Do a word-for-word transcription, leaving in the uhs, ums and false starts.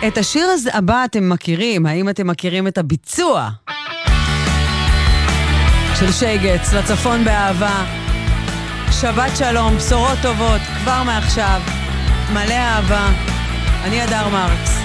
את השיר הזה הבא אתם מכירים, האם אתם מכירים את הביצוע של שי גץ, לצפון באהבה, שבת שלום, בשורות טובות, כבר מעכשיו, מלא אהבה. אני אדר מרקס.